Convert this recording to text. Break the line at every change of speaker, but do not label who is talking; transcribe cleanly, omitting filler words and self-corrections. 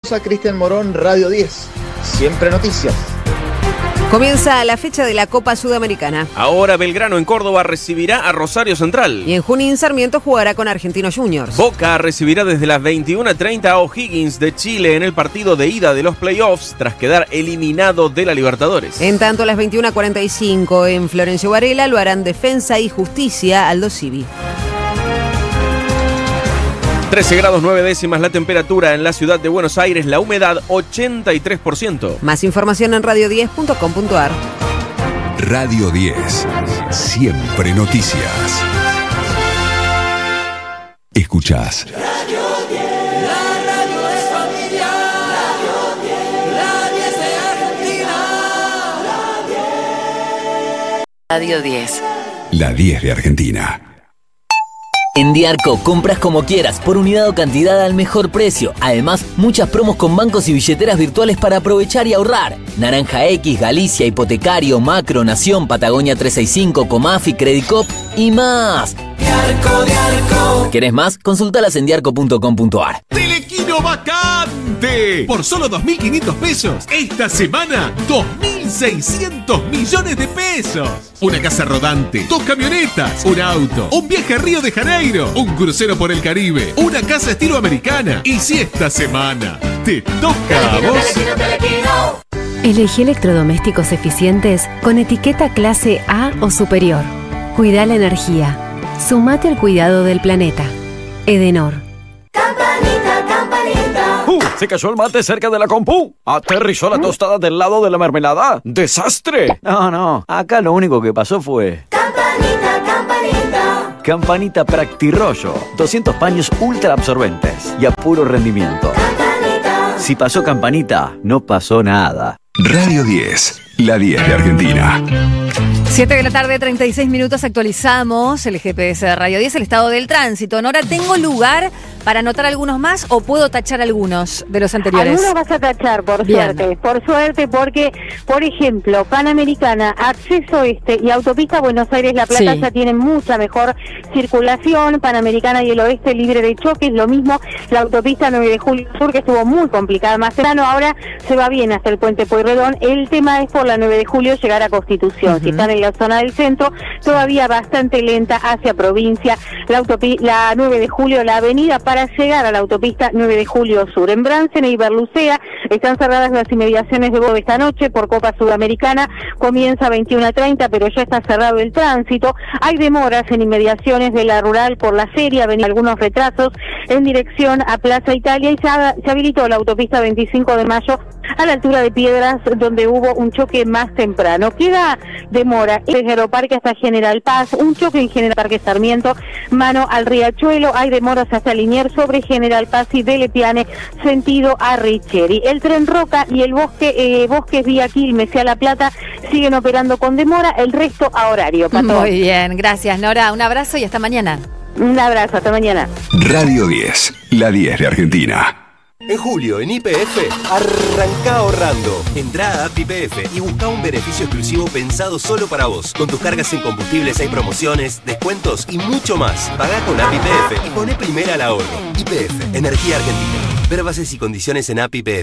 Cristian Morón, Radio 10. Siempre noticias.
Comienza la fecha de la Copa Sudamericana.
Ahora Belgrano en Córdoba recibirá a Rosario Central.
Y en Junín Sarmiento jugará con Argentinos Juniors.
Boca recibirá desde las 21:30 a O'Higgins de Chile en el partido de ida de los playoffs tras quedar eliminado de la Libertadores.
En tanto, a las 21:45 en Florencio Varela lo harán Defensa y Justicia Aldo Civi.
13 grados 9 décimas la temperatura en la ciudad de Buenos Aires, la humedad 83%.
Más información en radio10.com.ar.
Radio 10, siempre noticias. Escuchás.
Radio 10, la radio es familiar. Radio 10, la 10 de Argentina.
Radio 10.
La 10 de Argentina.
En Diarco compras como quieras, por unidad o cantidad al mejor precio. Además, muchas promos con bancos y billeteras virtuales para aprovechar y ahorrar. Naranja X, Galicia, Hipotecario, Macro, Nación, Patagonia 365, Comafi, Credicop y más.
Diarco.
¿Querés más? Consultalas en diarco.com.ar.
¡Telequino vacante! Por solo 2.500 pesos. Esta semana, 2.600 millones de pesos. Una casa rodante, 2 camionetas, un auto, un viaje a Río de Janeiro, un crucero por el Caribe, una casa estilo americana. Y si esta semana te toca a vos...
Elegí electrodomésticos eficientes con etiqueta clase A o superior. Cuida la energía. Sumate al cuidado del planeta. Edenor.
Campanita, campanita.
Se cayó el mate cerca de la compu. Aterrizó la tostada del lado de la mermelada. ¡Desastre! No, acá lo único que pasó fue...
Campanita, campanita.
Campanita Practirollo. 200 paños ultra absorbentes y a puro rendimiento.
Campanita.
Si pasó Campanita, no pasó nada.
Radio 10, la 10 de Argentina.
7 de la tarde, 36 minutos, actualizamos el GPS de Radio 10, el estado del tránsito. Nora, ¿tengo lugar para anotar algunos más o puedo tachar algunos de los anteriores?
Algunos vas a tachar, por suerte, porque, por ejemplo, Panamericana, Acceso Este y Autopista Buenos Aires-La Plata ya tienen mucha mejor circulación. Panamericana y el Oeste libre de choques, lo mismo la Autopista 9 de Julio Sur, que estuvo muy complicada más temprano, ahora se va bien hasta el Puente Pueyrredón. El tema es por la 9 de Julio llegar a Constitución. Si están en la zona del centro, todavía bastante lenta hacia provincia, la 9 de Julio, la avenida para llegar a la autopista 9 de Julio Sur. En Brancen y Berlucea están cerradas las inmediaciones de Bodo esta noche por Copa Sudamericana, comienza a 21:30, pero ya está cerrado el tránsito. Hay demoras en inmediaciones de la Rural por la Feria, ven algunos retrasos en dirección a Plaza Italia y se habilitó la autopista 25 de mayo a la altura de Piedras, donde hubo un choque más temprano. Queda demora desde Aeroparque hasta General Paz, un choque en General Parque Sarmiento, mano al Riachuelo, hay demoras hasta Liniers sobre General Paz y de Lepiane, sentido a Richeri. El Tren Roca y el Bosques vía Quilmes y a La Plata siguen operando con demora, el resto a horario. Pato.
Muy bien, gracias Nora, un abrazo y hasta mañana.
Un abrazo, hasta mañana.
Radio 10, la 10 de Argentina.
En julio, en YPF, arranca ahorrando. Entrá a App YPF y busca un beneficio exclusivo pensado solo para vos. Con tus cargas en combustibles hay promociones, descuentos y mucho más. Pagá con App YPF y poné primera al ahorro. YPF, Energía Argentina. Ver bases y condiciones en App YPF.